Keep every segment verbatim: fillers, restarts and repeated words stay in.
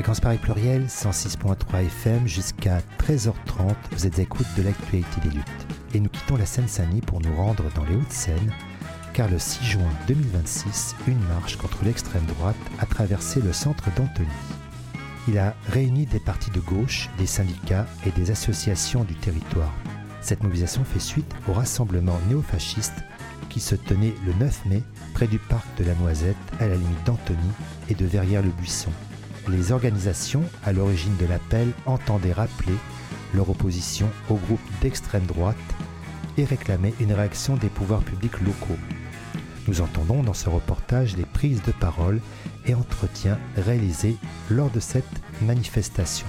Fréquence Paris Pluriel, cent six virgule trois F M, jusqu'à treize heures trente, vous êtes à l'écoute de l'actualité des luttes. Et nous quittons la Seine-Saint-Denis pour nous rendre dans les Hauts-de-Seine, car le six juin deux mille vingt-six, une marche contre l'extrême droite a traversé le centre d'Antony. Il a réuni des partis de gauche, des syndicats et des associations du territoire. Cette mobilisation fait suite au rassemblement néofasciste qui se tenait le neuf mai près du parc de la Noisette, à la limite d'Antony et de Verrières-le-Buisson. Les organisations à l'origine de l'appel entendaient rappeler leur opposition au groupe d'extrême droite et réclamaient une réaction des pouvoirs publics locaux. Nous entendons dans ce reportage les prises de parole et entretiens réalisés lors de cette manifestation.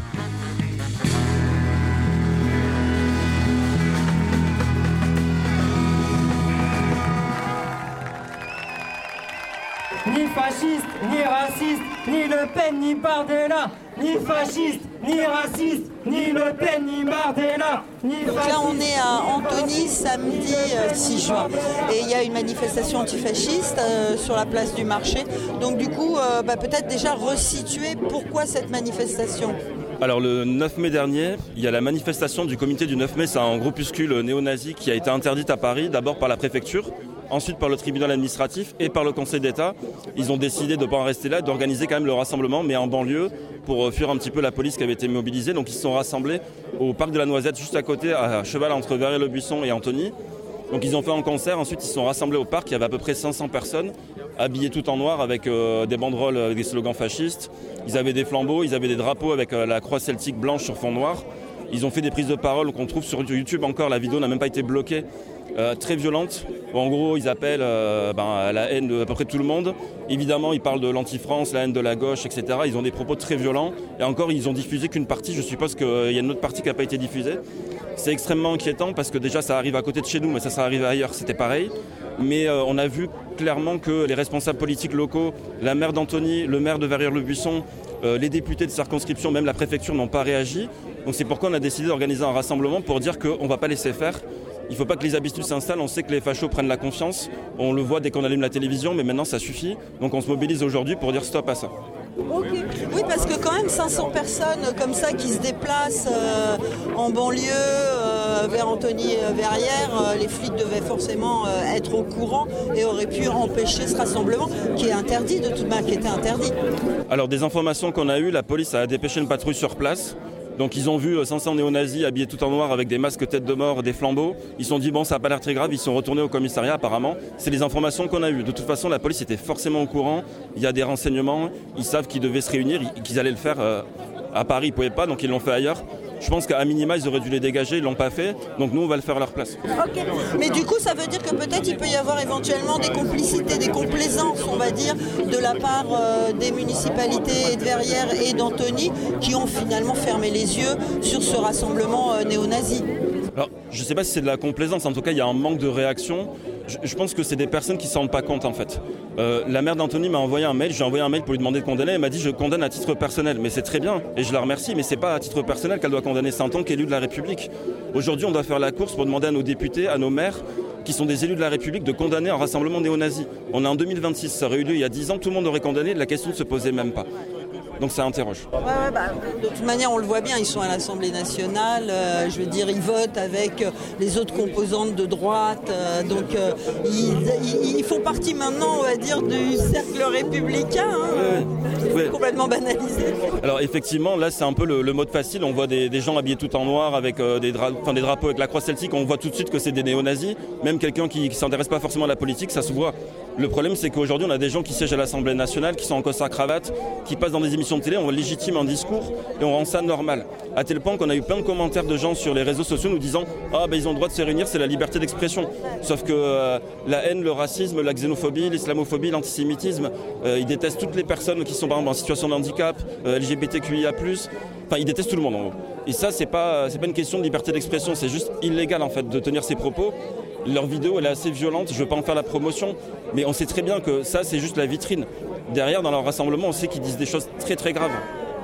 Ni fasciste, ni raciste, ni Le Pen, ni Bardella. Ni fasciste, ni raciste, ni Le Pen, ni Bardella. Ni Donc là, on est à Antony, samedi six juin. Et il y a une manifestation antifasciste euh, sur la place du marché. Donc du coup, euh, bah, peut-être déjà resituer pourquoi cette manifestation. Alors le neuf mai dernier, il y a la manifestation du comité du neuf mai, c'est un groupuscule néo-nazi qui a été interdite à Paris, d'abord par la préfecture, ensuite par le tribunal administratif et par le Conseil d'État. Ils ont décidé de ne pas en rester là, d'organiser quand même le rassemblement, mais en banlieue, pour fuir un petit peu la police qui avait été mobilisée. Donc ils se sont rassemblés au parc de la Noisette, juste à côté, à cheval entre Verrières-le-Buisson et Antony. Donc ils ont fait un concert, ensuite ils se sont rassemblés au parc, il y avait à peu près cinq cents personnes, habillées tout en noir avec euh, des banderoles avec des slogans fascistes. Ils avaient des flambeaux, ils avaient des drapeaux avec euh, la croix celtique blanche sur fond noir. Ils ont fait des prises de parole qu'on trouve sur YouTube encore, la vidéo n'a même pas été bloquée, euh, très violente. En gros, ils appellent euh, ben, à la haine de à peu près tout le monde. Évidemment, ils parlent de l'anti-France, la haine de la gauche, et cetera. Ils ont des propos très violents. Et encore, ils ont diffusé qu'une partie. Je suppose qu'il y a une autre partie qui n'a pas été diffusée. C'est extrêmement inquiétant parce que déjà, ça arrive à côté de chez nous, mais ça, ça arrive ailleurs, c'était pareil. Mais euh, on a vu clairement que les responsables politiques locaux, la maire d'Antony, le maire de Verrières-le-Buisson, euh, les députés de circonscription, même la préfecture n'ont pas réagi. Donc c'est pourquoi on a décidé d'organiser un rassemblement pour dire qu'on ne va pas laisser faire. Il ne faut pas que les habitudes s'installent, on sait que les fachos prennent la confiance, on le voit dès qu'on allume la télévision, mais maintenant ça suffit. Donc on se mobilise aujourd'hui pour dire stop à ça. Okay. Oui, parce que quand même cinq cents personnes comme ça qui se déplacent euh, en banlieue euh, vers Antony-Verrières, euh, les flics devaient forcément euh, être au courant et auraient pu empêcher ce rassemblement qui est interdit de toute manière, qui était interdit. Alors des informations qu'on a eues, la police a dépêché une patrouille sur place. Donc ils ont vu cinq cents néo-nazis habillés tout en noir avec des masques tête de mort, des flambeaux. Ils se sont dit bon, ça n'a pas l'air très grave, ils sont retournés au commissariat apparemment. C'est les informations qu'on a eues. De toute façon, la police était forcément au courant. Il y a des renseignements, ils savent qu'ils devaient se réunir, qu'ils allaient le faire euh, à Paris, ils ne pouvaient pas, donc ils l'ont fait ailleurs. Je pense qu'à minima, ils auraient dû les dégager, ils ne l'ont pas fait. Donc nous, on va le faire à leur place. Okay. Mais du coup, ça veut dire que peut-être il peut y avoir éventuellement des complicités, des complaisances, on va dire, de la part euh, des municipalités de Verrières et d'Antony qui ont finalement fermé les yeux sur ce rassemblement euh, néo-nazi. Alors, je ne sais pas si c'est de la complaisance, en tout cas, il y a un manque de réaction. Je, je pense que c'est des personnes qui ne s'en rendent pas compte, en fait. Euh, la mère d'Antony m'a envoyé un mail, j'ai envoyé un mail pour lui demander de condamner, elle m'a dit je condamne à titre personnel. Mais c'est très bien, et je la remercie, mais c'est pas à titre personnel qu'elle doit condamner, c'est en tant qu'élu de la République. Aujourd'hui, on doit faire la course pour demander à nos députés, à nos maires, qui sont des élus de la République, de condamner un rassemblement néo-nazi. On est en deux mille vingt-six, ça aurait eu lieu il y a dix ans, tout le monde aurait condamné, la question ne se posait même pas. Donc ça interroge. Ouais, ouais, bah, de toute manière, on le voit bien, ils sont à l'Assemblée nationale, euh, je veux dire, ils votent avec euh, les autres composantes de droite, euh, donc euh, ils, ils, ils font partie maintenant, on va dire, du cercle républicain, hein, ouais, ouais. Complètement banalisé. Alors effectivement, là c'est un peu le, le mode facile, on voit des, des gens habillés tout en noir avec euh, des, dra- enfin, des drapeaux avec la croix celtique, on voit tout de suite que c'est des néo-nazis, même quelqu'un qui ne s'intéresse pas forcément à la politique, ça se voit. Le problème c'est qu'aujourd'hui on a des gens qui siègent à l'Assemblée nationale, qui sont en costard cravate, qui passent dans des émissions de télé, on légitime un discours et on rend ça normal. À tel point qu'on a eu plein de commentaires de gens sur les réseaux sociaux nous disant « Ah ben ils ont le droit de se réunir, c'est la liberté d'expression ». Sauf que euh, la haine, le racisme, la xénophobie, l'islamophobie, l'antisémitisme, euh, ils détestent toutes les personnes qui sont par exemple en situation de handicap, euh, L G B T Q I A plus, enfin ils détestent tout le monde en gros. Et ça c'est pas, c'est pas une question de liberté d'expression, c'est juste illégal en fait de tenir ces propos. Leur vidéo elle est assez violente, je ne veux pas en faire la promotion, mais on sait très bien que ça c'est juste la vitrine. Derrière dans leur rassemblement on sait qu'ils disent des choses très très graves.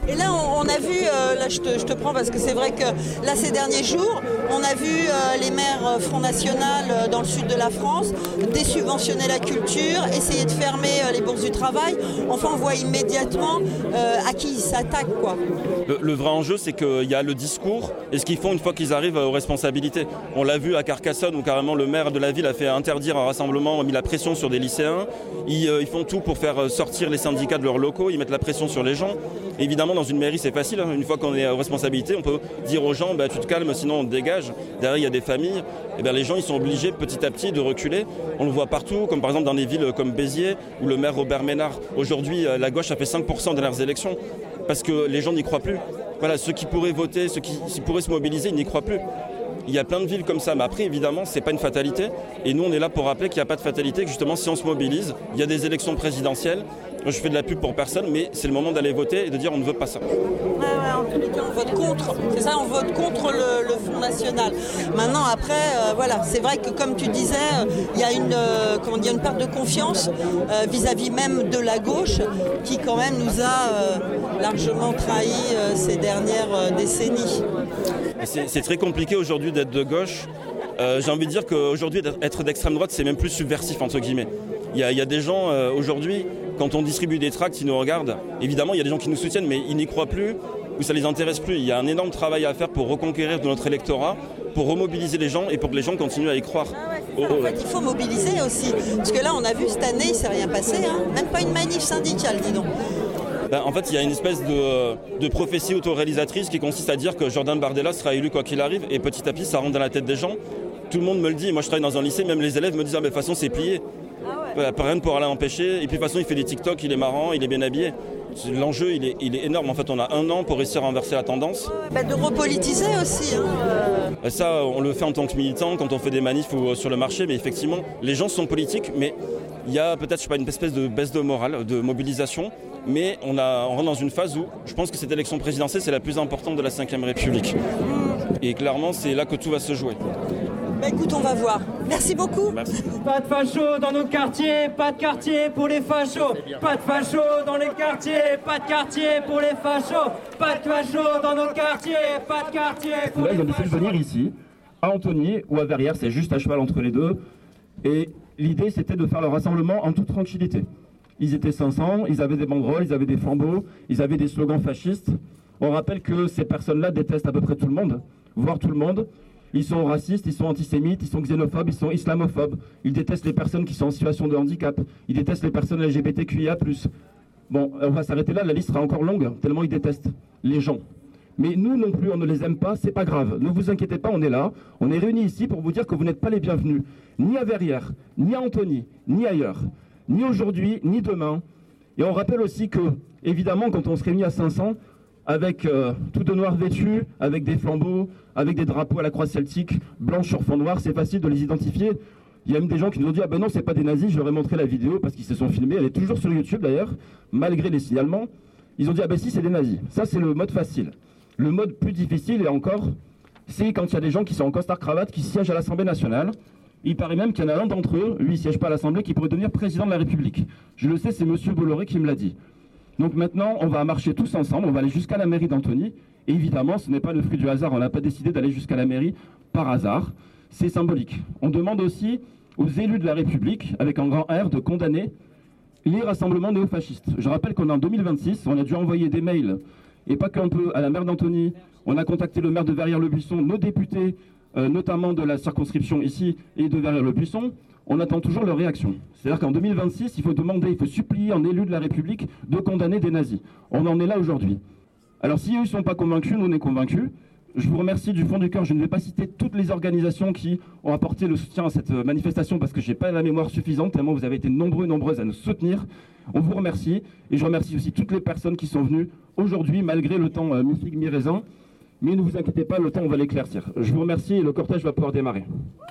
Et là, on, on a vu, euh, là je te, je te prends parce que c'est vrai que là, ces derniers jours, on a vu euh, les maires Front National euh, dans le sud de la France désubventionner la culture, essayer de fermer euh, les bourses du travail. Enfin, on voit immédiatement euh, à qui ils s'attaquent, quoi. Le, le vrai enjeu, c'est qu'il y a le discours et ce qu'ils font une fois qu'ils arrivent aux responsabilités. On l'a vu à Carcassonne où carrément le maire de la ville a fait interdire un rassemblement, a mis la pression sur des lycéens. Ils, euh, ils font tout pour faire sortir les syndicats de leurs locaux, ils mettent la pression sur les gens. Évidemment, dans une mairie, c'est facile. Hein. Une fois qu'on est aux responsabilités, on peut dire aux gens bah, « tu te calmes, sinon on te dégage ». Derrière, il y a des familles. Et bien, les gens, ils sont obligés petit à petit de reculer. On le voit partout, comme par exemple dans des villes comme Béziers, où le maire Robert Ménard, aujourd'hui, la gauche a fait cinq pour cent de leurs élections, parce que les gens n'y croient plus. Voilà, ceux qui pourraient voter, ceux qui, qui pourraient se mobiliser, ils n'y croient plus. Il y a plein de villes comme ça, mais après, évidemment, c'est pas une fatalité. Et nous, on est là pour rappeler qu'il n'y a pas de fatalité, que justement, si on se mobilise, il y a des élections présidentielles. Moi, je fais de la pub pour personne, mais c'est le moment d'aller voter et de dire on ne veut pas ça. Ouais, ouais, en tous les cas, on vote contre. C'est ça, on vote contre le, le Front National. Maintenant, après, euh, voilà, c'est vrai que comme tu disais, il y a une, euh, comment dire, une perte de confiance euh, vis-à-vis même de la gauche, qui quand même nous a euh, largement trahi euh, ces dernières euh, décennies. C'est, c'est très compliqué aujourd'hui d'être de gauche. Euh, j'ai envie de dire qu'aujourd'hui, être d'extrême droite, c'est même plus subversif, entre guillemets. Il y a, il y a des gens, euh, aujourd'hui, quand on distribue des tracts, ils nous regardent. Évidemment, il y a des gens qui nous soutiennent, mais ils n'y croient plus ou ça ne les intéresse plus. Il y a un énorme travail à faire pour reconquérir de notre électorat, pour remobiliser les gens et pour que les gens continuent à y croire. Ah ouais, en fait, il faut mobiliser aussi. Parce que là, on a vu cette année, il ne s'est rien passé. Hein. Même pas une manif syndicale, dis donc. Ben, en fait, il y a une espèce de, de prophétie autoréalisatrice qui consiste à dire que Jordan Bardella sera élu quoi qu'il arrive. Et petit à petit, ça rentre dans la tête des gens. Tout le monde me le dit. Moi, je travaille dans un lycée. Même les élèves me disent ah, mais de toute façon, c'est plié. Voilà, rien ne pourra l'empêcher. Et puis de toute façon, il fait des TikTok, il est marrant, il est bien habillé. L'enjeu, il est, il est énorme. En fait, on a un an pour réussir à renverser la tendance. Bah, de repolitiser aussi. Hein. Euh... Ça, on le fait en tant que militant, quand on fait des manifs ou sur le marché. Mais effectivement, les gens sont politiques, mais il y a peut-être, je sais pas, une espèce de baisse de morale, de mobilisation. Mais on, a, on rentre dans une phase où je pense que cette élection présidentielle, c'est la plus importante de la cinquième République. Et clairement, c'est là que tout va se jouer. Bah écoute, on va voir. Merci beaucoup. Merci. Pas de fachos dans nos quartiers, pas de quartier pour les fachos. Pas de fachos dans les quartiers, pas de quartier pour les fachos. Pas de fachos dans nos quartiers, pas de quartier pour là, les fachos. Là, ils ont décidé de venir ici, à Antony ou à Verrières, c'est juste à cheval entre les deux. Et l'idée, c'était de faire le rassemblement en toute tranquillité. Ils étaient cinq cents, ils avaient des banderoles, ils avaient des flambeaux, ils avaient des slogans fascistes. On rappelle que ces personnes-là détestent à peu près tout le monde, voire tout le monde. Ils sont racistes, ils sont antisémites, ils sont xénophobes, ils sont islamophobes. Ils détestent les personnes qui sont en situation de handicap. Ils détestent les personnes L G B T Q I A plus. Bon, on va s'arrêter là, la liste sera encore longue, tellement ils détestent les gens. Mais nous non plus, on ne les aime pas, c'est pas grave. Ne vous inquiétez pas, on est là. On est réunis ici pour vous dire que vous n'êtes pas les bienvenus. Ni à Verrières, ni à Antony, ni ailleurs. Ni aujourd'hui, ni demain. Et on rappelle aussi que, évidemment, quand on se réunit à cinq cents, avec euh, tout de noir vêtu, avec des flambeaux, avec des drapeaux à la croix celtique, blanche sur fond noir, c'est facile de les identifier. Il y a même des gens qui nous ont dit « Ah ben non, c'est pas des nazis, je leur ai montré la vidéo parce qu'ils se sont filmés, elle est toujours sur YouTube d'ailleurs, malgré les signalements. » Ils ont dit « Ah ben si, c'est des nazis. » Ça, c'est le mode facile. Le mode plus difficile, et encore, c'est quand il y a des gens qui sont en costard-cravate, qui siègent à l'Assemblée nationale. Il paraît même qu'il y en a un d'entre eux, lui il ne siège pas à l'Assemblée, qui pourrait devenir président de la République. Je le sais, c'est monsieur Bolloré qui me l'a dit. Donc maintenant, on va marcher tous ensemble, on va aller jusqu'à la mairie d'Antony. Et évidemment, ce n'est pas le fruit du hasard, on n'a pas décidé d'aller jusqu'à la mairie par hasard. C'est symbolique. On demande aussi aux élus de la République, avec un grand R, de condamner les rassemblements néofascistes. Je rappelle qu'on est en deux mille vingt-six, on a dû envoyer des mails, et pas qu'un peu, à la maire d'Antony. On a contacté le maire de Verrières-le-Buisson, nos députés, euh, notamment de la circonscription ici, et de Verrières-le-Buisson. On attend toujours leur réaction. C'est-à-dire qu'en deux mille vingt-six, il faut demander, il faut supplier un élu de la République de condamner des nazis. On en est là aujourd'hui. Alors si eux ne sont pas convaincus, nous on est convaincus. Je vous remercie du fond du cœur. Je ne vais pas citer toutes les organisations qui ont apporté le soutien à cette manifestation parce que je n'ai pas la mémoire suffisante, tellement vous avez été nombreux et nombreuses à nous soutenir. On vous remercie. Et je remercie aussi toutes les personnes qui sont venues aujourd'hui, malgré le temps euh, mi-figue, mi-raisin. Mais ne vous inquiétez pas, le temps, on va l'éclaircir. Je vous remercie et le cortège va pouvoir démarrer.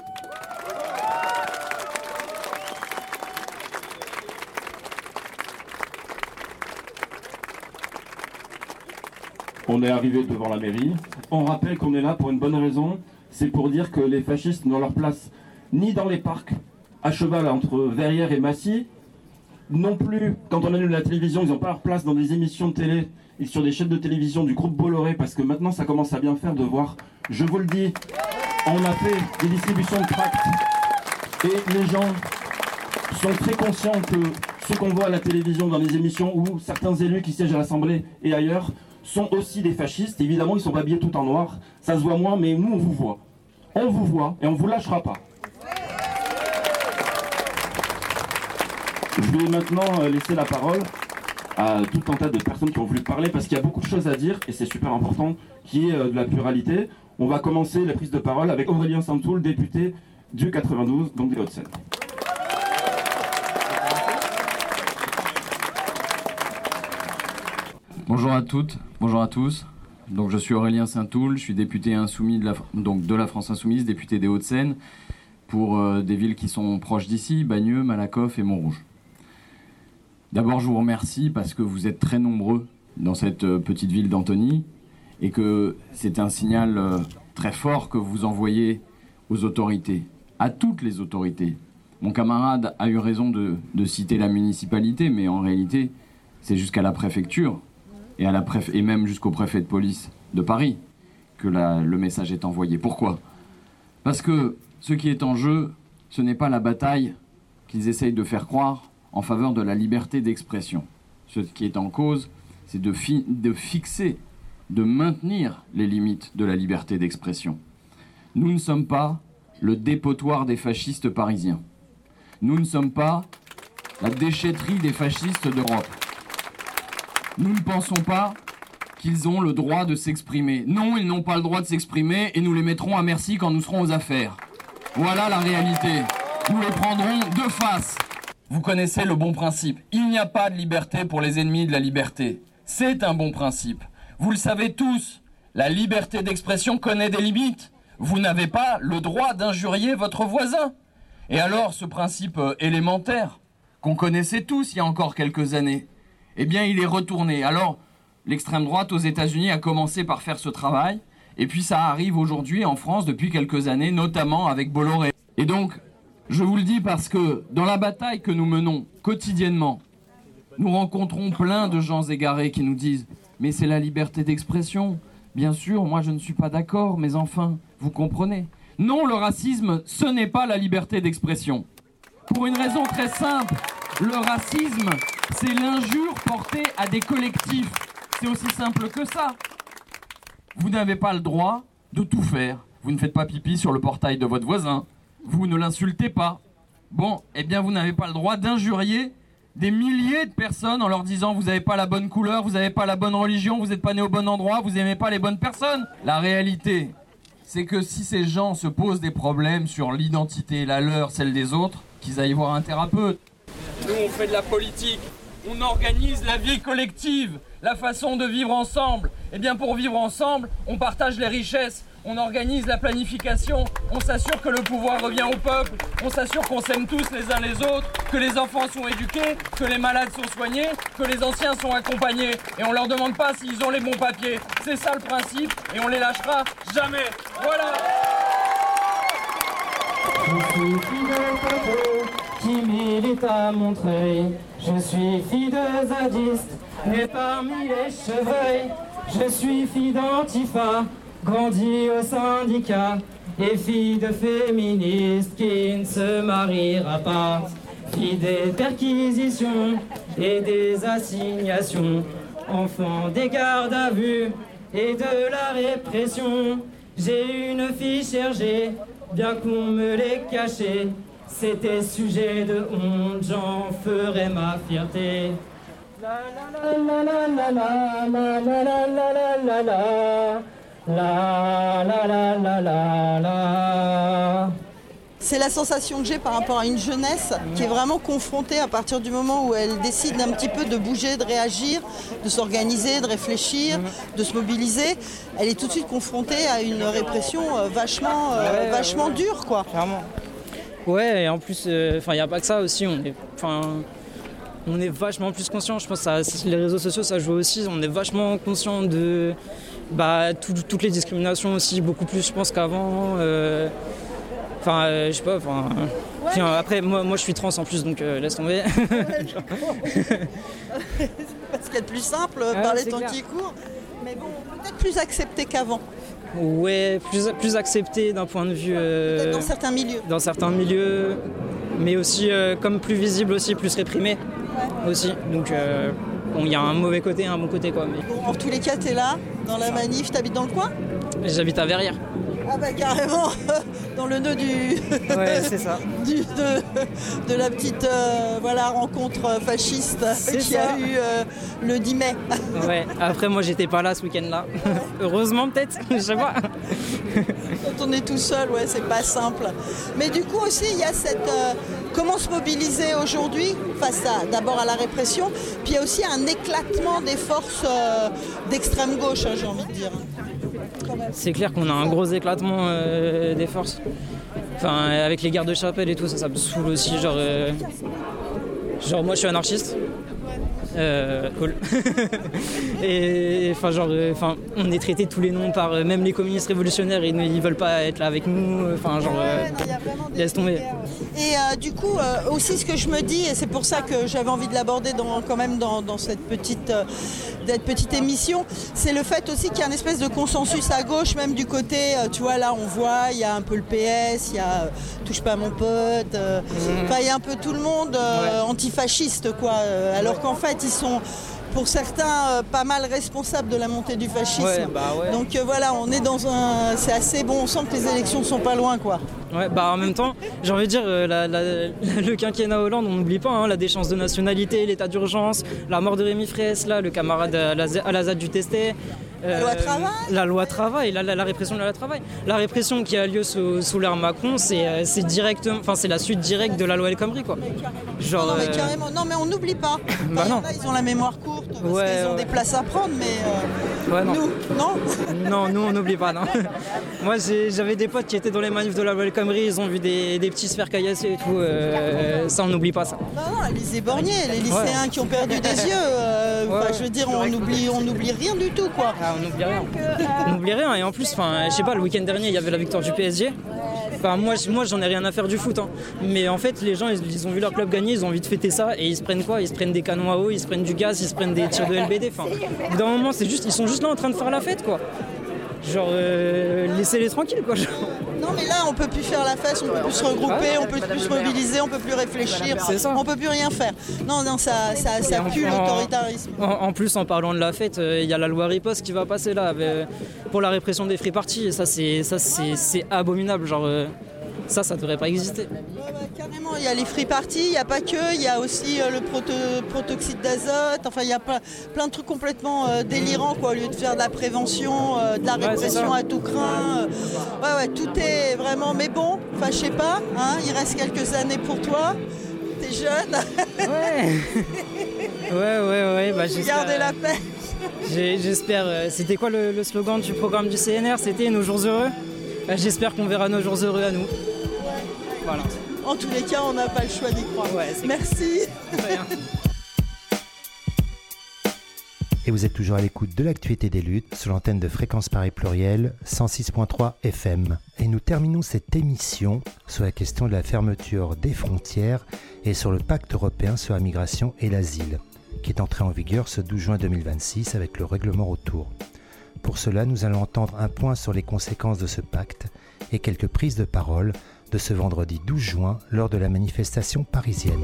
On est arrivé devant la mairie. On rappelle qu'on est là pour une bonne raison. C'est pour dire que les fascistes n'ont leur place ni dans les parcs à cheval entre Verrières et Massy, non plus, quand on allume la télévision, ils n'ont pas leur place dans des émissions de télé et sur des chaînes de télévision du groupe Bolloré, parce que maintenant ça commence à bien faire de voir, je vous le dis, on a fait des distributions de tracts et les gens sont très conscients que ce qu'on voit à la télévision dans les émissions où certains élus qui siègent à l'Assemblée et ailleurs sont aussi des fascistes. Évidemment, ils ne sont pas habillés tout en noir, ça se voit moins, mais nous on vous voit. On vous voit et on ne vous lâchera pas. Je vais maintenant laisser la parole à tout un tas de personnes qui ont voulu parler parce qu'il y a beaucoup de choses à dire et c'est super important qu'il y ait de la pluralité. On va commencer la prise de parole avec Aurélien Saint-Toul, député du quatre-vingt-douze, donc des Hauts-de-Seine. Bonjour à toutes, bonjour à tous. Donc je suis Aurélien Saint-Toul, je suis député insoumis de la, donc de la France Insoumise, député des Hauts-de-Seine, pour euh, des villes qui sont proches d'ici, Bagneux, Malakoff et Montrouge. D'abord, je vous remercie parce que vous êtes très nombreux dans cette euh, petite ville d'Antony et que c'est un signal euh, très fort que vous envoyez aux autorités, à toutes les autorités. Mon camarade a eu raison de, de citer la municipalité, mais en réalité, c'est jusqu'à la préfecture et, à la préf- et même jusqu'au préfet de police de Paris que la, le message est envoyé. Pourquoi ? Parce que ce qui est en jeu, ce n'est pas la bataille qu'ils essayent de faire croire en faveur de la liberté d'expression. Ce qui est en cause, c'est de, fi- de fixer, de maintenir les limites de la liberté d'expression. Nous ne sommes pas le dépotoir des fascistes parisiens. Nous ne sommes pas la déchetterie des fascistes d'Europe. Nous ne pensons pas qu'ils ont le droit de s'exprimer. Non, ils n'ont pas le droit de s'exprimer et nous les mettrons à merci quand nous serons aux affaires. Voilà la réalité. Nous les prendrons de face. Vous connaissez le bon principe. Il n'y a pas de liberté pour les ennemis de la liberté. C'est un bon principe. Vous le savez tous. La liberté d'expression connaît des limites. Vous n'avez pas le droit d'injurier votre voisin. Et alors, ce principe euh, élémentaire, qu'on connaissait tous il y a encore quelques années, eh bien, il est retourné. Alors, l'extrême droite aux États-Unis a commencé par faire ce travail, et puis ça arrive aujourd'hui en France depuis quelques années, notamment avec Bolloré. Et donc, je vous le dis parce que dans la bataille que nous menons quotidiennement, nous rencontrons plein de gens égarés qui nous disent « Mais c'est la liberté d'expression. Bien sûr, moi je ne suis pas d'accord, mais enfin, vous comprenez. » Non, le racisme, ce n'est pas la liberté d'expression. Pour une raison très simple, le racisme, c'est l'injure portée à des collectifs. C'est aussi simple que ça. Vous n'avez pas le droit de tout faire. Vous ne faites pas pipi sur le portail de votre voisin. Vous ne l'insultez pas. Bon, eh bien vous n'avez pas le droit d'injurier des milliers de personnes en leur disant vous n'avez pas la bonne couleur, vous n'avez pas la bonne religion, vous n'êtes pas né au bon endroit, vous n'aimez pas les bonnes personnes. La réalité, c'est que si ces gens se posent des problèmes sur l'identité, la leur, celle des autres, qu'ils aillent voir un thérapeute. Nous, on fait de la politique, on organise la vie collective, la façon de vivre ensemble. Eh bien, pour vivre ensemble, on partage les richesses, on organise la planification, on s'assure que le pouvoir revient au peuple, on s'assure qu'on s'aime tous les uns les autres, que les enfants sont éduqués, que les malades sont soignés, que les anciens sont accompagnés. Et on leur demande pas s'ils ont les bons papiers. C'est ça le principe, et on les lâchera jamais. Voilà. Je suis fille de Popo, qui milite à Montreuil. Je suis fille de zadiste, née parmi les chevreuils. Je suis fille d'Antifa, grandie au syndicat. Et fille de féministe qui ne se mariera pas. Fille des perquisitions et des assignations. Enfant des gardes à vue et de la répression. J'ai une fiche R G, bien qu'on me l'ait cachée. C'était sujet de honte, j'en ferai ma fierté. La la la la la la la la la la la la la la la la la. C'est la sensation que j'ai par rapport à une jeunesse qui est vraiment confrontée à partir du moment où elle décide un petit peu de bouger, de réagir, de s'organiser, de réfléchir, de se mobiliser. Elle est tout de suite confrontée à une répression vachement, euh, vachement dure, quoi. Clairement. Ouais, et en plus, enfin, euh, il n'y a pas que ça aussi. On est, enfin, on est vachement plus conscient. Je pense que ça, les réseaux sociaux, ça joue aussi. On est vachement conscient de, bah, tout, toutes les discriminations aussi, beaucoup plus, je pense, qu'avant. Euh, Enfin, euh, je sais pas, enfin, Puis, euh, après, moi, moi, je suis trans en plus, donc euh, laisse tomber. Parce qu'il y a de plus simple, ah, par les temps qui courent. Mais bon, peut-être plus accepté qu'avant. Ouais, plus, plus accepté d'un point de vue... Euh, peut-être dans certains milieux. Dans certains milieux, mais aussi euh, comme plus visible aussi, plus réprimé ouais. aussi. Donc euh, bon, il y a un mauvais côté et un bon côté, quoi. Mais... Bon, en tous les cas, t'es là, dans la manif, t'habites dans le coin ? J'habite à Verrières. Ah bah carrément, dans le nœud du, ouais, c'est ça. du de, de la petite euh, voilà, rencontre fasciste c'est qui ça. a eu euh, le dix mai. Ouais, après moi j'étais pas là ce week-end-là. Heureusement peut-être, je sais pas. Quand on est tout seul, ouais, c'est pas simple. Mais du coup aussi, il y a cette... Euh, comment se mobiliser aujourd'hui face à, d'abord à la répression, puis il y a aussi un éclatement des forces euh, d'extrême gauche, hein, j'ai envie de dire. C'est clair qu'on a un gros éclatement euh, des forces. Enfin, avec les guerres de chapelle et tout, ça, ça me saoule aussi. Genre, euh, genre moi, je suis anarchiste. Euh, cool. Et enfin, genre, enfin, on est traité tous les noms par euh, même les communistes révolutionnaires. Ils ne ils veulent pas être là avec nous. Enfin, genre, euh, laisse tomber. Et euh, du coup, euh, aussi, ce que je me dis, et c'est pour ça que j'avais envie de l'aborder dans, quand même dans, dans cette petite, euh, cette petite émission, c'est le fait aussi qu'il y a une espèce de consensus à gauche, même du côté, euh, tu vois, là, on voit, il y a un peu le P S, il y a euh, Touche pas à mon pote, euh, enfin, mmh. il y a un peu tout le monde euh, ouais. antifasciste, quoi. Euh, alors qu'en fait, ils sont... pour certains, euh, pas mal responsables de la montée du fascisme. Ouais, bah ouais. Donc euh, voilà, on est dans un... C'est assez bon, on sent que les élections ne sont pas loin, quoi. Ouais, bah en même temps, j'ai envie de dire, euh, la, la, la, le quinquennat Hollande, on n'oublie pas, hein, la déchéance de nationalité, l'état d'urgence, la mort de Rémi Fraisse, là, le camarade Al-Assad du Testé. Euh, la loi travail La loi travail, la, la, la répression de la loi travail. La répression qui a lieu sous, sous l'ère Macron, c'est, c'est directement, enfin c'est la suite directe de la loi El Khomri, quoi. Genre, non, non, mais carrément, non mais on n'oublie pas. Bah non. Là, ils ont la mémoire courte parce ouais, qu'ils ont ouais. des places à prendre, mais euh, ouais, non. nous, non. Non, nous on n'oublie pas, non. Moi j'ai, j'avais des potes qui étaient dans les manifs de la loi El Khomri, ils ont vu des, des petits se faire caillasser et tout. Euh, ça on n'oublie pas ça. Non, non, Alizé Borgné, les lycéens ouais. qui ont perdu des yeux. Euh, ouais, je veux dire, on oublie, on oublie rien du tout, quoi. Ah, on n'oublie rien. On n'oublie rien et en plus, enfin, je sais pas, le week-end dernier il y avait la victoire du P S G. Enfin, moi, moi j'en ai rien à faire du foot, hein. Mais en fait les gens ils, ils ont vu leur club gagner, ils ont envie de fêter ça et ils se prennent quoi? Ils se prennent des canons à eau, ils se prennent du gaz, ils se prennent des tirs de L B D. Enfin, au bout d'un moment c'est juste, ils sont juste là en train de faire la fête, quoi. Genre euh, laissez-les tranquilles, quoi. Genre. Non mais là on peut plus faire la fête, on peut plus se regrouper, on peut plus se mobiliser, on peut plus réfléchir, on peut plus rien faire. Non non ça, ça, ça pue l'autoritarisme. En, en plus en parlant de la fête, il euh, y a la loi riposte qui va passer là avec, pour la répression des free parties et ça c'est ça c'est, c'est abominable, genre euh, ça ça devrait pas exister. Ouais, ouais, carrément, il y a les free parties, il n'y a pas que, il y a aussi euh, le proto, protoxyde d'azote, enfin il y a plein, plein de trucs complètement euh, délirants, quoi, au lieu de faire de la prévention, euh, de la répression ouais, à tout crin. Euh, ouais ouais, tout est vraiment, mais bon, enfin je sais pas, hein, il reste quelques années pour toi, t'es jeune. Ouais. ouais ouais ouais, bah j'espère. Gardez la paix. J'espère, c'était quoi le, le slogan du programme du C N R? C'était Nos jours heureux. Bah, j'espère qu'on verra nos jours heureux à nous. Ouais. Voilà. En tous les cas, on n'a pas le choix d'y croire. Ouais, merci. Et vous êtes toujours à l'écoute de l'actualité des luttes sur l'antenne de Fréquence Paris Pluriel cent six virgule trois F M. Et nous terminons cette émission sur la question de la fermeture des frontières et sur le pacte européen sur la migration et l'asile, qui est entré en vigueur ce douze juin deux mille vingt-six avec le règlement retour. Pour cela, nous allons entendre un point sur les conséquences de ce pacte et quelques prises de parole de ce vendredi douze juin lors de la manifestation parisienne.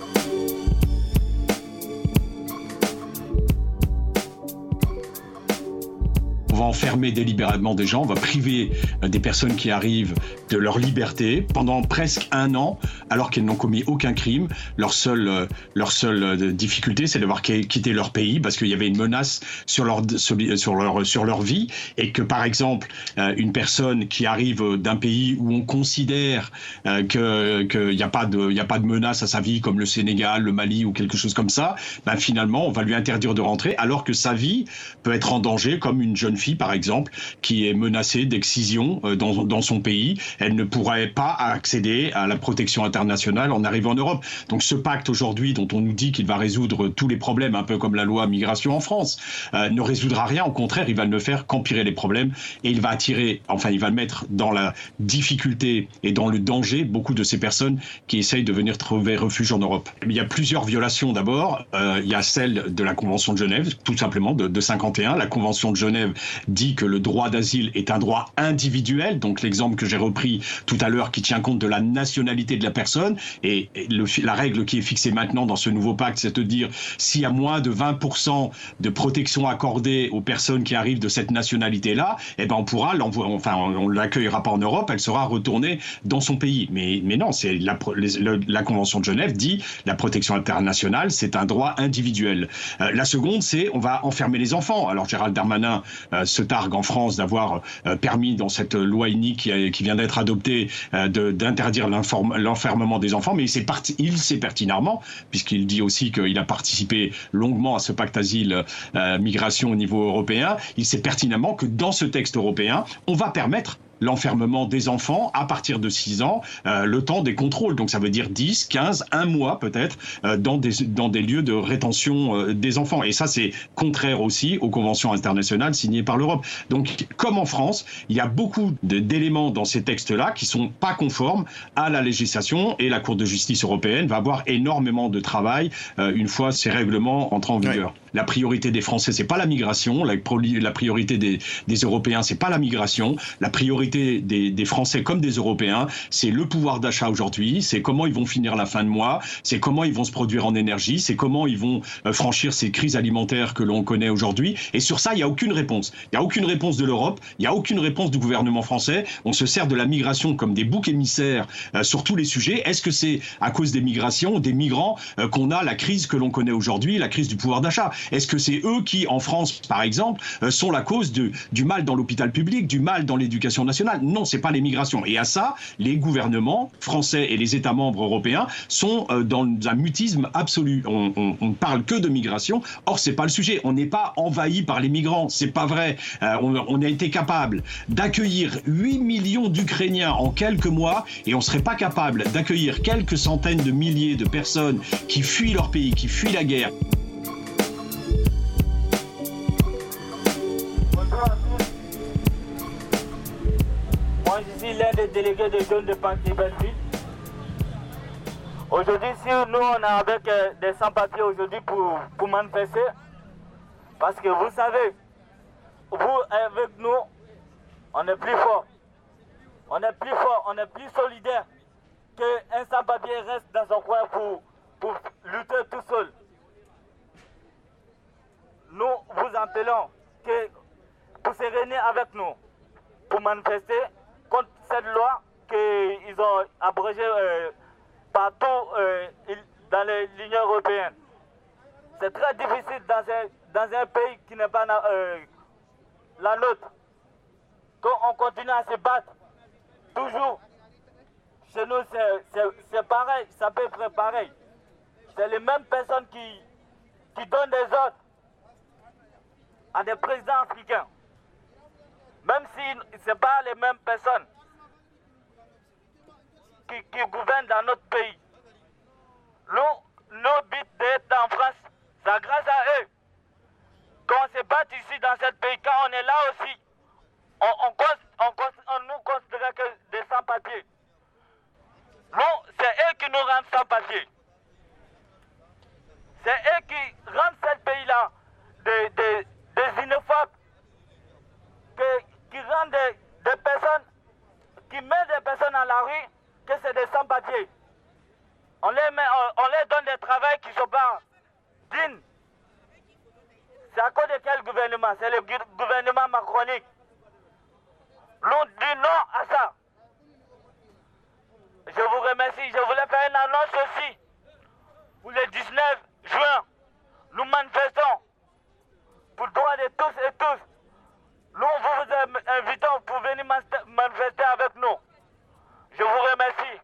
On va enfermer délibérément des gens, on va priver des personnes qui arrivent de leur liberté pendant presque un an, alors qu'elles n'ont commis aucun crime. Leur seule, leur seule difficulté, c'est d'avoir quitté leur pays parce qu'il y avait une menace sur leur, sur leur, sur leur vie, et que par exemple, une personne qui arrive d'un pays où on considère que qu'il n'y a pas de, il y a pas de menace à sa vie, comme le Sénégal, le Mali ou quelque chose comme ça, ben finalement, on va lui interdire de rentrer, alors que sa vie peut être en danger, comme une jeune fille fille, par exemple, qui est menacée d'excision euh, dans, dans son pays, elle ne pourrait pas accéder à la protection internationale en arrivant en Europe. Donc ce pacte aujourd'hui, dont on nous dit qu'il va résoudre tous les problèmes, un peu comme la loi migration en France, euh, ne résoudra rien. Au contraire, il va ne faire qu'empirer les problèmes et il va attirer, enfin il va mettre dans la difficulté et dans le danger beaucoup de ces personnes qui essayent de venir trouver refuge en Europe. Il y a plusieurs violations d'abord. Euh, il y a celle de la Convention de Genève, tout simplement, de, de cinquante et un. La Convention de Genève dit que le droit d'asile est un droit individuel, donc l'exemple que j'ai repris tout à l'heure qui tient compte de la nationalité de la personne. Et, et le, la règle qui est fixée maintenant dans ce nouveau pacte, c'est de dire s'il y a moins de vingt pour cent de protection accordée aux personnes qui arrivent de cette nationalité-là, eh ben on pourra l'envoyer, enfin on ne l'accueillera pas en Europe, elle sera retournée dans son pays. Mais, mais non, c'est la, la, la Convention de Genève dit la protection internationale, c'est un droit individuel. Euh, la seconde, c'est on va enfermer les enfants. Alors Gérald Darmanin euh, se targue en France d'avoir euh, permis dans cette loi inique qui, qui vient d'être adoptée euh, de, d'interdire l'enfermement des enfants, mais il sait, parti, il sait pertinemment, puisqu'il dit aussi qu'il a participé longuement à ce pacte asile euh, migration au niveau européen, il sait pertinemment que dans ce texte européen, on va permettre l'enfermement des enfants à partir de six ans, euh, le temps des contrôles. Donc ça veut dire dix, quinze, un mois peut-être, euh, dans, des, dans des lieux de rétention euh, des enfants. Et ça, c'est contraire aussi aux conventions internationales signées par l'Europe. Donc, comme en France, il y a beaucoup de, d'éléments dans ces textes-là qui sont pas conformes à la législation et la Cour de justice européenne va avoir énormément de travail euh, une fois ces règlements entrent en vigueur. Ouais. La priorité des Français, c'est pas la migration. La, la priorité des, des Européens, c'est pas la migration. La priorité des, des Français comme des Européens, c'est le pouvoir d'achat aujourd'hui. C'est comment ils vont finir la fin de mois. C'est comment ils vont se produire en énergie. C'est comment ils vont euh, franchir ces crises alimentaires que l'on connaît aujourd'hui. Et sur ça, il n'y a aucune réponse. Il n'y a aucune réponse de l'Europe. Il n'y a aucune réponse du gouvernement français. On se sert de la migration comme des boucs émissaires euh, sur tous les sujets. Est-ce que c'est à cause des migrations, des migrants, euh, qu'on a la crise que l'on connaît aujourd'hui, la crise du pouvoir d'achat? Est-ce que c'est eux qui, en France, par exemple, euh, sont la cause de, du mal dans l'hôpital public, du mal dans l'éducation nationale? Non, c'est pas les migrations. Et à ça, les gouvernements français et les États membres européens sont euh, dans un mutisme absolu. On, on, on parle que de migration. Or, c'est pas le sujet. On n'est pas envahi par les migrants. C'est pas vrai. Euh, on, on a été capable d'accueillir huit millions d'Ukrainiens en quelques mois et on serait pas capable d'accueillir quelques centaines de milliers de personnes qui fuient leur pays, qui fuient la guerre. Moi, je suis l'un des délégués des jeunes de Paris-Belleville. Aujourd'hui, si nous, on est avec euh, des sans-papiers aujourd'hui pour, pour manifester, parce que vous savez, vous, avec nous, on est plus fort. On est plus fort, on est plus solidaire qu'un sans-papier reste dans son coin pour, pour lutter tout seul. Nous vous appelons que pour se réunir avec nous, pour manifester contre cette loi qu'ils ont abrogée euh, partout euh, dans l'Union européenne. C'est très difficile dans un, dans un pays qui n'est pas euh, la nôtre. Quand on continue à se battre, toujours, chez nous c'est pareil, ça peut être pareil. C'est les mêmes personnes qui, qui donnent des ordres à des présidents africains. Même si ce n'est pas les mêmes personnes qui, qui gouvernent dans notre pays. Nous, nos buts d'être en France, c'est grâce à eux. Quand on se bat ici dans ce pays, quand on est là aussi, on, on, on, on nous considère que des sans-papiers. Nous, c'est eux qui nous rendent sans-papiers. C'est eux qui rendent ce pays-là des, des, des xénophobes, que, qui rendent des, des personnes, qui mettent des personnes à la rue, que c'est des sans-papiers. On les, met, on, on les donne des travails qui ne sont pas dignes. C'est à cause de quel gouvernement? C'est le gouvernement macronique. L'on dit non à ça. Je vous remercie. Je voulais faire une annonce aussi. Pour le dix-neuf juin, nous manifestons pour le droit de tous et tous. Nous vous invitons pour venir manifester avec nous. Je vous remercie.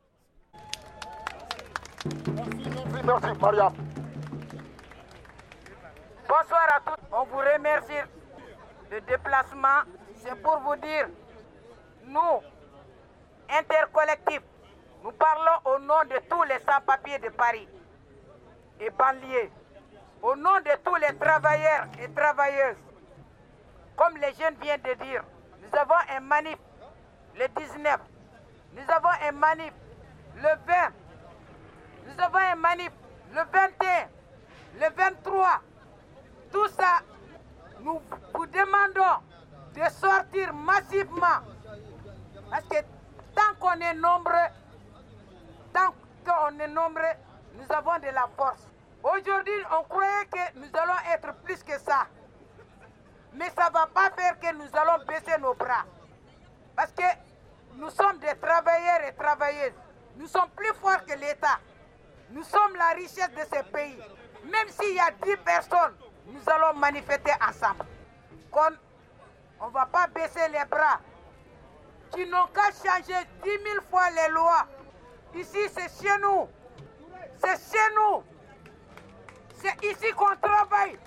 Merci, merci, Mariam. Bonsoir à tous. On vous remercie de déplacement, c'est pour vous dire, nous, intercollectifs, nous parlons au nom de tous les sans-papiers de Paris et banlieues, au nom de tous les travailleurs et travailleuses. Comme les jeunes viennent de dire, nous avons un manif le dix-neuf, nous avons un manif le vingt, nous avons un manif le vingt et un, le vingt-trois. Tout ça, nous vous demandons de sortir massivement. Parce que tant qu'on est nombreux, tant qu'on est nombreux, nous avons de la force. Aujourd'hui, on croyait que nous allons être plus que ça. Mais ça ne va pas faire que nous allons baisser nos bras. Parce que nous sommes des travailleurs et travailleuses. Nous sommes plus forts que l'État. Nous sommes la richesse de ce pays. Même s'il y a dix personnes, nous allons manifester ensemble. On ne va pas baisser les bras. Qui n'ont qu'à changer dix mille fois les lois. Ici, c'est chez nous. C'est chez nous. C'est ici qu'on travaille.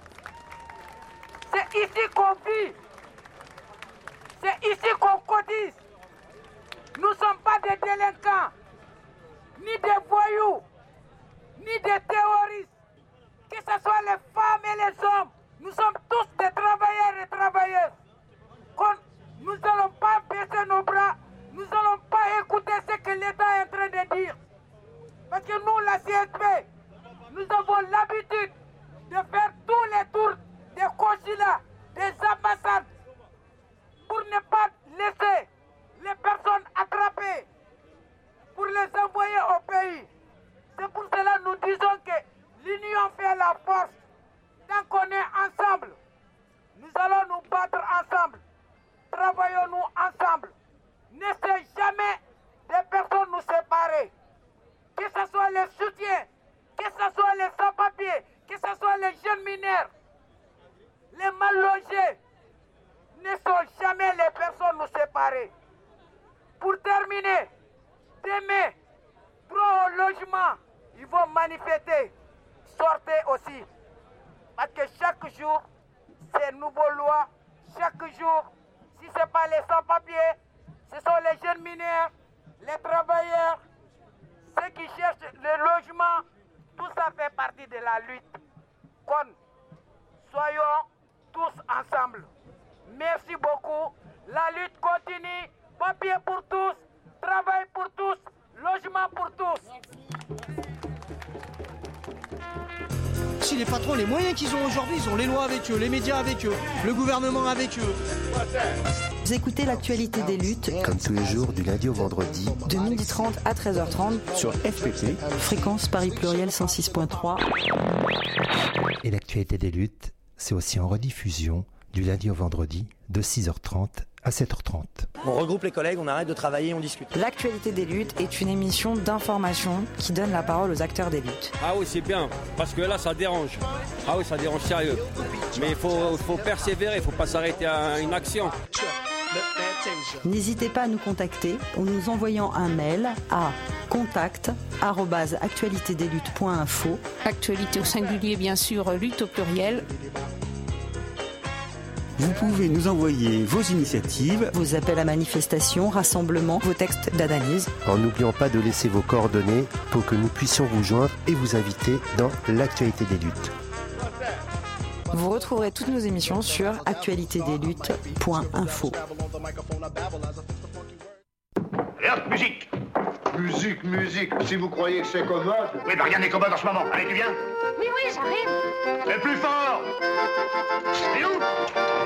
C'est ici qu'on vit. C'est ici qu'on cotise. Nous ne sommes pas des délinquants, ni des voyous, ni des terroristes. Que ce soit les femmes et les hommes, nous sommes tous des travailleurs et travailleuses. Nous n'allons pas baisser nos bras, nous n'allons pas écouter ce que l'État est en train de dire. Parce que nous, la C S P, nous avons l'habitude de faire tous les tours des consulats, des ambassades, pour ne pas laisser les personnes attrapées, pour les envoyer au pays. C'est pour cela que nous disons que l'union fait la force. Tant qu'on est ensemble, nous allons nous battre ensemble. Travaillons-nous ensemble. Laissez jamais des personnes nous séparer. Que ce soit les soutiens, que ce soit les sans-papiers, que ce soit les jeunes mineurs, les mal logés. Ne sont jamais les personnes nous séparer. Pour terminer, demain, droit au logement, ils vont manifester. Sortez aussi. Parce que chaque jour, c'est une nouvelle loi. Chaque jour, si ce n'est pas les sans-papiers, ce sont les jeunes mineurs, les travailleurs, ceux qui cherchent le logement. Tout ça fait partie de la lutte. Qu'on soyons tous ensemble. Merci beaucoup. La lutte continue. Papier pour tous, travail pour tous, logement pour tous. Si les patrons, les moyens qu'ils ont aujourd'hui, ils ont les lois avec eux, les médias avec eux, le gouvernement avec eux. Vous écoutez l'actualité des luttes, comme tous les jours du lundi au vendredi, de midi trente à treize heures trente, sur F P P, fréquence Paris Pluriel cent six point trois. Et l'actualité des luttes, c'est aussi en rediffusion du lundi au vendredi de six heures trente à sept heures trente. On regroupe les collègues, on arrête de travailler, on discute. L'actualité des luttes est une émission d'information qui donne la parole aux acteurs des luttes. Ah oui, c'est bien, parce que là, ça dérange. Ah oui, ça dérange sérieux. Mais il faut, faut persévérer, il ne faut pas s'arrêter à une action. N'hésitez pas à nous contacter en nous envoyant un mail à contact arobase actualité des luttes point info. Actualité au singulier, bien sûr, lutte au pluriel. Vous pouvez nous envoyer vos initiatives, vos appels à manifestation, rassemblements, vos textes d'analyse. En n'oubliant pas de laisser vos coordonnées pour que nous puissions vous joindre et vous inviter dans l'actualité des luttes. Vous retrouverez toutes nos émissions sur actualité des luttes point info. Et hop, musique. Musique, musique. Si vous croyez que c'est commode... Oui, bah rien n'est commode en ce moment. Allez, tu viens? Oui, oui, j'arrive. Et plus fort. Et où?